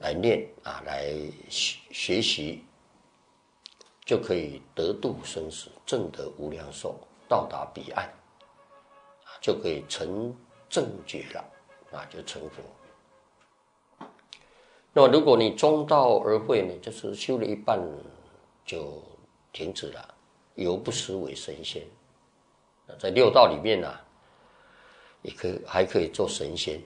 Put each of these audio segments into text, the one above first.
来念啊，来学习，就可以得度生死，证得无量寿，到达彼岸，就可以成正觉了，啊，就成佛。那么如果你中道而会呢，就是修了一半就停止了，犹不实为神仙。在六道里面呢，还可以做神仙。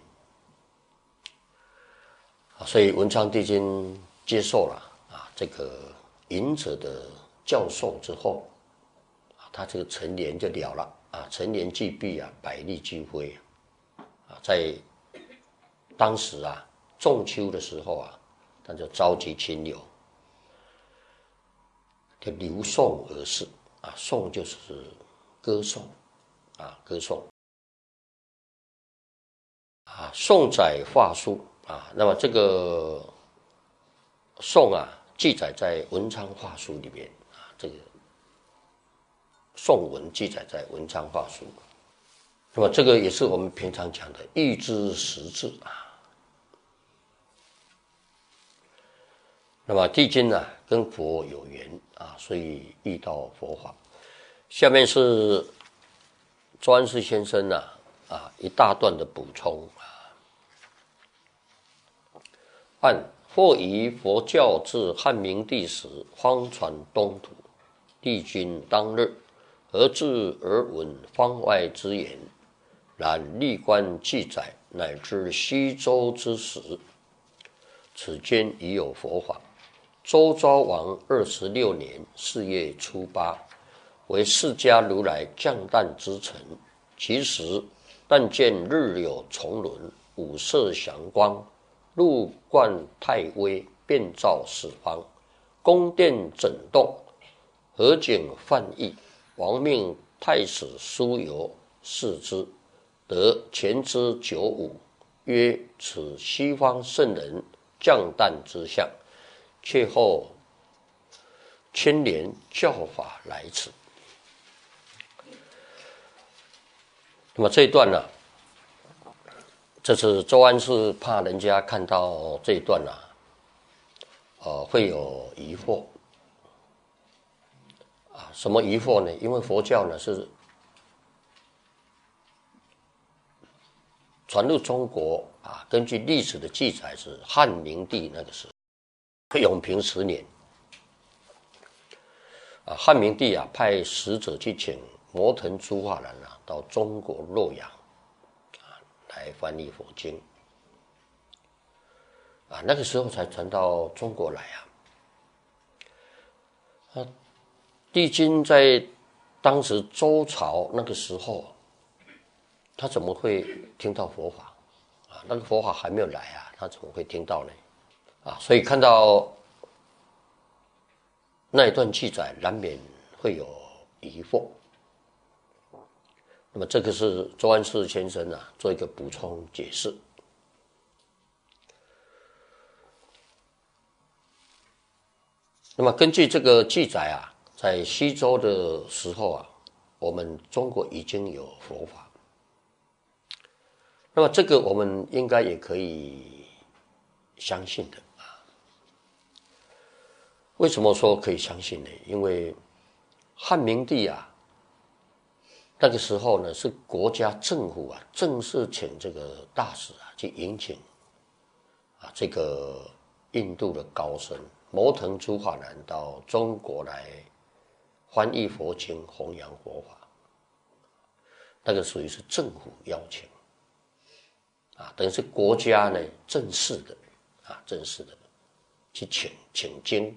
所以文昌帝君接受了这个隐者的教授之后，他这个成年就了了成年既毕百力俱挥在当时仲秋的时候他就召集亲友，就流颂而逝颂就是歌颂歌颂颂载话书那么这个颂记载在文昌话书里面这个颂文记载在文昌话书。那么这个也是我们平常讲的预知时至那么帝君跟佛有缘所以遇到佛法。下面是周安世先生一大段的补充按或以佛教自汉明帝时方传东土，帝君当日何至而闻方外之言？然历观记载，乃至西周之时，此间已有佛法。周昭王26年4月初8，为释迦如来降诞之辰。其时，但见日有重轮，五色祥光，路贯太微，遍照四方。宫殿整栋，河景泛溢。王命太史苏由视之，得前之95，曰：此西方圣人降诞之相，却后千年教法来此。那么这一段这是周安世怕人家看到这一段会有疑惑什么疑惑呢？因为佛教是传入中国根据历史的记载是汉明帝那个时候，永平10年汉明帝派使者去请摩腾珠化南到中国洛阳来翻译佛经那个时候才传到中国来帝君在当时周朝那个时候，他怎么会听到佛法那个佛法还没有来他怎么会听到呢所以看到那一段记载，难免会有疑惑。那么这个是周安世先生做一个补充解释。那么根据这个记载在西周的时候我们中国已经有佛法。那么这个我们应该也可以相信的为什么说可以相信呢？因为汉明帝那个时候是国家政府正式请这个大使去迎请这个印度的高僧摩腾珠化南到中国来翻译佛经，弘扬佛法。那个属于是政府邀请等于是国家正式的去请经。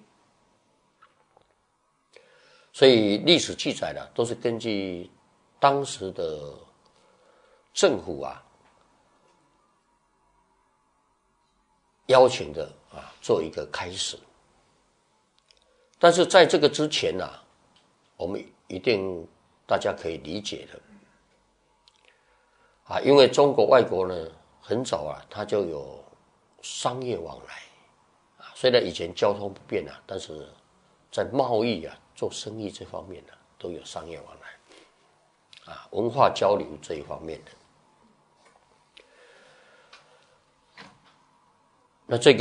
所以历史记载都是根据当时的政府邀请的做一个开始。但是在这个之前我们一定大家可以理解的因为中国外国很早它就有商业往来虽然以前交通不便但是在贸易做生意这方面都有商业往来文化交流这一方面的。那这个